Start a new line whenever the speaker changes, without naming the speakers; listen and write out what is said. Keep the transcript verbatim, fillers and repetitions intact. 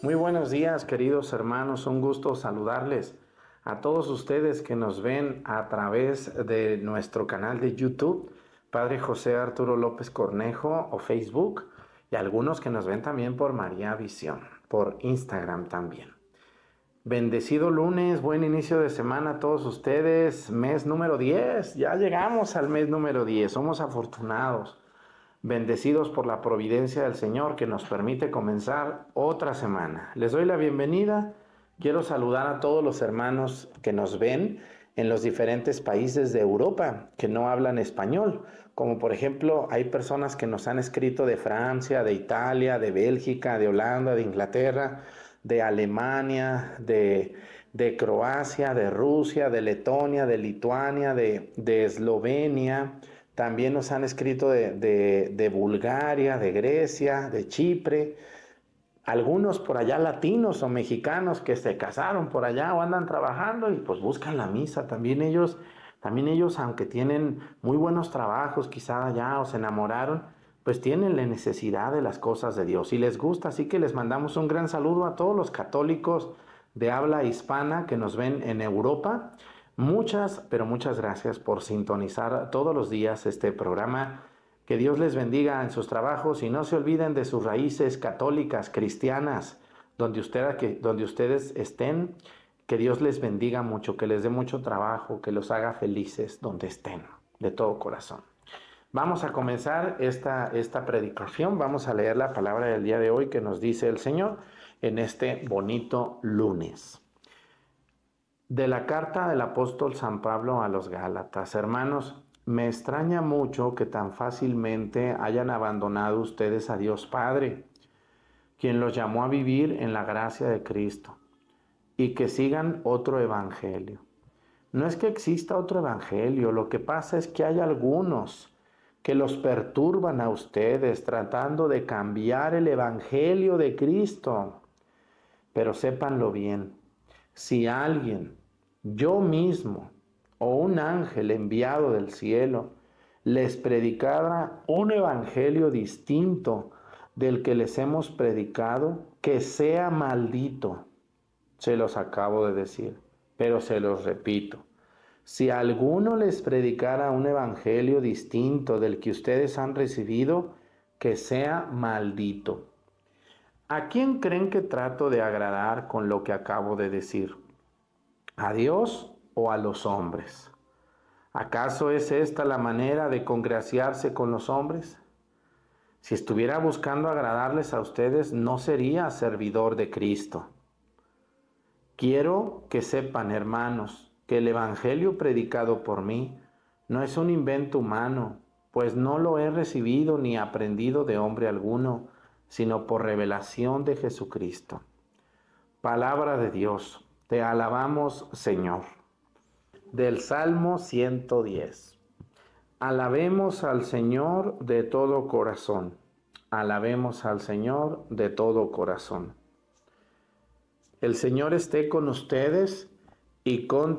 Muy buenos días, queridos hermanos, un gusto saludarles a todos ustedes que nos ven a través de nuestro canal de YouTube, Padre José Arturo López Cornejo, o Facebook, y algunos que nos ven también por María Visión, por Instagram también. Bendecido lunes, buen inicio de semana a todos ustedes, mes número diez, ya llegamos al mes número diez, somos afortunados. Bendecidos por la providencia del Señor que nos permite comenzar otra semana. Les doy la bienvenida. Quiero saludar a todos los hermanos que nos ven en los diferentes países de Europa que no hablan español. Como por ejemplo, hay personas que nos han escrito de Francia, de Italia, de Bélgica, de Holanda, de Inglaterra, de Alemania, de, de Croacia, de Rusia, de Letonia, de Lituania, de, de Eslovenia. También nos han escrito de, de, de Bulgaria, de Grecia, de Chipre. Algunos por allá latinos o mexicanos que se casaron por allá o andan trabajando y pues buscan la misa. También ellos, también ellos, aunque tienen muy buenos trabajos quizá allá o se enamoraron, pues tienen la necesidad de las cosas de Dios y les gusta. Así que les mandamos un gran saludo a todos los católicos de habla hispana que nos ven en Europa. Muchas, pero muchas gracias por sintonizar todos los días este programa. Que Dios les bendiga en sus trabajos y no se olviden de sus raíces católicas, cristianas, donde, usted, donde ustedes estén. Que Dios les bendiga mucho, que les dé mucho trabajo, que los haga felices donde estén, de todo corazón. Vamos a comenzar esta, esta predicación. Vamos a leer la palabra del día de hoy que nos dice el Señor en este bonito lunes. De la carta del apóstol San Pablo a los Gálatas. Hermanos, me extraña mucho que tan fácilmente hayan abandonado ustedes a Dios Padre, quien los llamó a vivir en la gracia de Cristo, y que sigan otro evangelio. No es que exista otro evangelio, lo que pasa es que hay algunos que los perturban a ustedes tratando de cambiar el evangelio de Cristo. Pero sépanlo bien. Si alguien, yo mismo, o un ángel enviado del cielo, les predicara un evangelio distinto del que les hemos predicado, que sea maldito. Se los acabo de decir, pero se los repito. Si alguno les predicara un evangelio distinto del que ustedes han recibido, que sea maldito. ¿A quién creen que trato de agradar con lo que acabo de decir? ¿A Dios o a los hombres? ¿Acaso es esta la manera de congraciarse con los hombres? Si estuviera buscando agradarles a ustedes, no sería servidor de Cristo. Quiero que sepan, hermanos, que el evangelio predicado por mí no es un invento humano, pues no lo he recibido ni aprendido de hombre alguno, sino por revelación de Jesucristo. Palabra de Dios, te alabamos, Señor. Del Salmo ciento diez. Alabemos al Señor de todo corazón. Alabemos al Señor de todo corazón. El Señor esté con ustedes y con